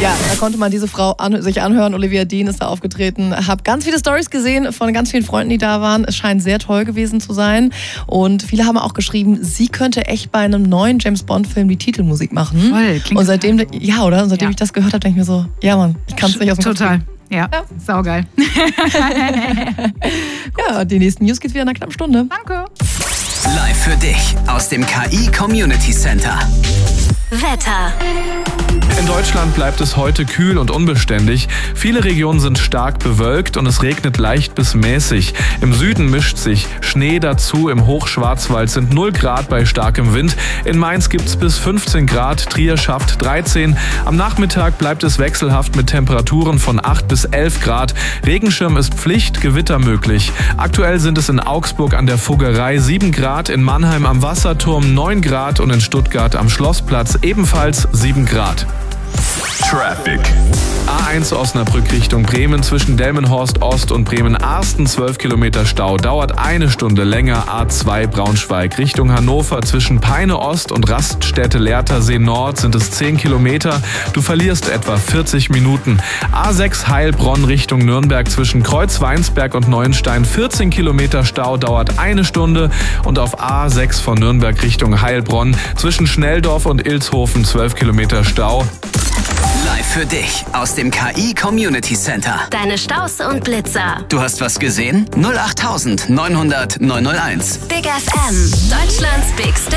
Ja, da konnte man diese Frau sich anhören. Olivia Dean ist da aufgetreten. Hab ganz viele Stories gesehen von ganz vielen Freunden, die da waren. Es scheint sehr toll gewesen zu sein. Und viele haben auch geschrieben, sie könnte echt bei einem neuen James-Bond-Film die Titelmusik machen. Voll, klingt und seitdem, ja, oder? Und seitdem ich das gehört habe, denke ich mir so, ja Mann, ich kann es nicht aus dem Kopf Total. kriegen. Ja, saugeil. Ja, die nächsten News geht's wieder in einer knappen Stunde. Danke. Live für dich aus dem KI Community Center. Wetter. In Deutschland bleibt es heute kühl und unbeständig. Viele Regionen sind stark bewölkt und es regnet leicht bis mäßig. Im Süden mischt sich Schnee dazu. Im Hochschwarzwald sind 0 Grad bei starkem Wind. In Mainz gibt's bis 15 Grad, Trier schafft 13. Am Nachmittag bleibt es wechselhaft mit Temperaturen von 8 bis 11 Grad. Regenschirm ist Pflicht, Gewitter möglich. Aktuell sind es in Augsburg an der Fuggerei 7 Grad, in Mannheim am Wasserturm 9 Grad und in Stuttgart am Schlossplatz ebenfalls 7 Grad. Traffic. A1 Osnabrück Richtung Bremen zwischen Delmenhorst Ost und Bremen-Arsten 12 Kilometer Stau, dauert 1 Stunde länger. A2 Braunschweig Richtung Hannover zwischen Peine Ost und Raststätte Lehrtersee Nord sind es 10 Kilometer. Du verlierst etwa 40 Minuten. A6 Heilbronn Richtung Nürnberg zwischen Kreuzweinsberg und Neuenstein 14 Kilometer Stau, dauert 1 Stunde. Und auf A6 von Nürnberg Richtung Heilbronn zwischen Schnelldorf und Ilshofen 12 Kilometer Stau. Live für dich aus dem KI Community Center. Deine Staus und Blitzer. Du hast was gesehen? 08900 901. Big FM. Deutschlands Big